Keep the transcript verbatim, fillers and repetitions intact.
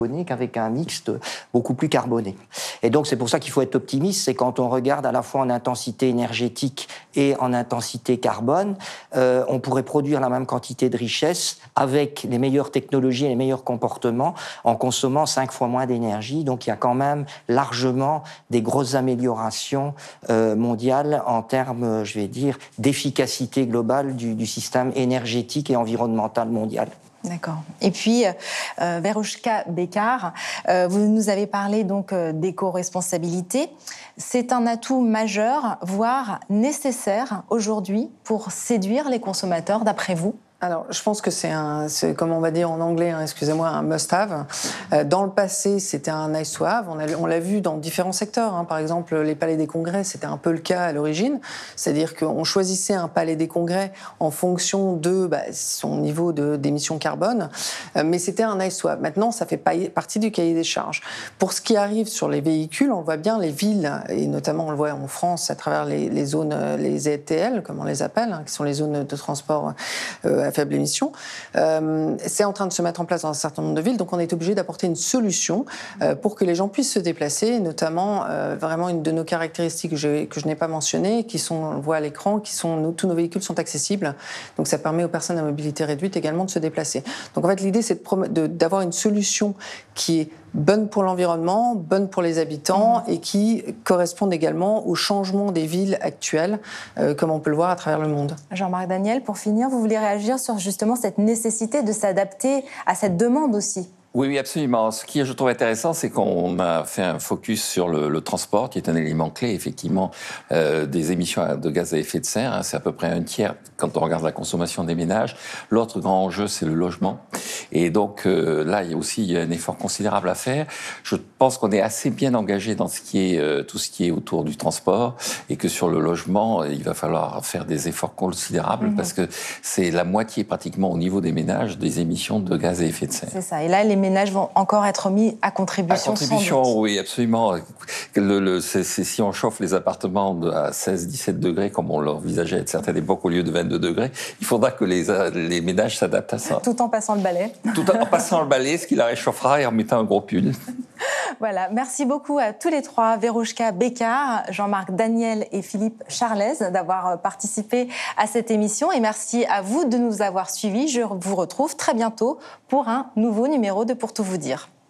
qu'avec un mixte beaucoup plus carboné. Et donc c'est pour ça qu'il faut être optimiste, c'est quand on regarde à la fois en intensité énergétique et en intensité carbone, euh, on pourrait produire la même quantité de richesse avec les meilleures technologies et les meilleurs comportements en consommant cinq fois moins d'énergie. Donc il y a quand même largement des grosses améliorations euh, mondiales en termes, je vais dire, d'efficacité globale du, du système énergétique et environnemental mondial. D'accord. Et puis, euh, Veroushka Bekar, euh, vous nous avez parlé donc euh, d'éco-responsabilité. C'est un atout majeur, voire nécessaire aujourd'hui pour séduire les consommateurs, d'après vous ? Alors, je pense que c'est un, c'est comme on va dire en anglais, hein, excusez-moi, un must-have. Euh, dans le passé, c'était un nice-to-have. On, a, on l'a vu dans différents secteurs. Hein. Par exemple, les palais des congrès, c'était un peu le cas à l'origine. C'est-à-dire qu'on choisissait un palais des congrès en fonction de bah, son niveau de, d'émissions carbone, euh, mais c'était un nice-to-have. Maintenant, ça fait pas, partie du cahier des charges. Pour ce qui arrive sur les véhicules, on voit bien les villes, et notamment on le voit en France à travers les, les zones, les Z T L, comme on les appelle, hein, qui sont les zones de transport euh, à faible émission. Euh, c'est en train de se mettre en place dans un certain nombre de villes, donc on est obligé d'apporter une solution euh, pour que les gens puissent se déplacer, notamment euh, vraiment une de nos caractéristiques que je, que je n'ai pas mentionnées, qui sont, on le voit à l'écran, qui sont, nos, tous nos véhicules sont accessibles, donc ça permet aux personnes à mobilité réduite également de se déplacer. Donc en fait l'idée c'est de prom- de, d'avoir une solution qui est bonne pour l'environnement, bonne pour les habitants mmh. et qui correspondent également au changement des villes actuelles, euh, comme on peut le voir à travers le monde. Jean-Marc Daniel, pour finir, vous voulez réagir sur justement cette nécessité de s'adapter à cette demande aussi ? Oui, oui, absolument. Ce qui, je trouve intéressant, c'est qu'on a fait un focus sur le, le transport, qui est un élément clé, effectivement, euh, des émissions de gaz à effet de serre. Hein, c'est à peu près un tiers quand on regarde la consommation des ménages. L'autre grand enjeu, c'est le logement. Et donc, euh, là, il y a aussi il y a un effort considérable à faire. Je pense qu'on est assez bien engagé dans ce qui est, euh, tout ce qui est autour du transport, et que sur le logement, il va falloir faire des efforts considérables, mmh. parce que c'est la moitié, pratiquement, au niveau des ménages, des émissions de gaz à effet de serre. C'est ça. Et là, les ménages vont encore être mis à contribution. À contribution, sans doute. oui, absolument. Le, le, c'est, c'est, si on chauffe les appartements à seize à dix-sept degrés, comme on l'envisageait à une certaine époque au lieu de vingt-deux degrés, il faudra que les, les ménages s'adaptent à ça. Tout en passant le balai. Tout en passant le balai, ce qui la réchauffera, et en mettant un gros pull. Voilà, merci beaucoup à tous les trois, Veroushka Bekar, Jean-Marc Daniel et Philippe Charlez, d'avoir participé à cette émission. Et merci à vous de nous avoir suivis. Je vous retrouve très bientôt pour un nouveau numéro de Pour tout vous dire.